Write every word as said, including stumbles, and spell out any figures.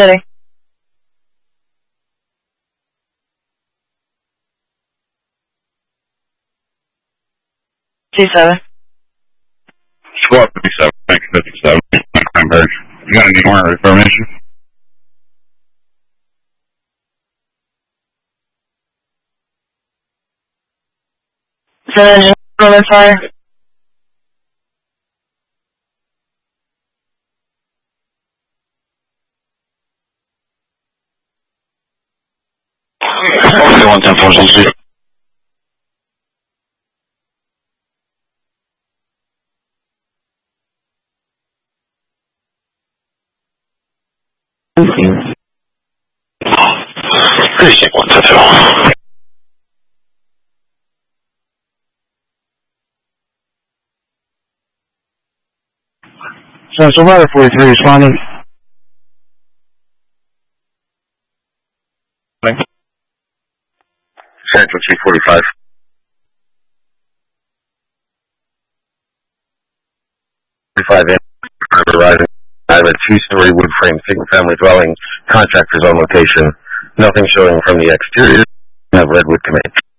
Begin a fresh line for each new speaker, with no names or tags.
City. T seven.
Squad fifty-seven, thanks, fifty-seven. Cranberg. You got any more information?
Is there an engine room fire?
Okay, one ten four six. Precinct one ten two.
Central Weather forty-three responding.
Central two forty-five. forty-five in. Arriving. I have a two-story wood frame single-family dwelling. Contractors on location. Nothing showing from the exterior. I have Redwood Command.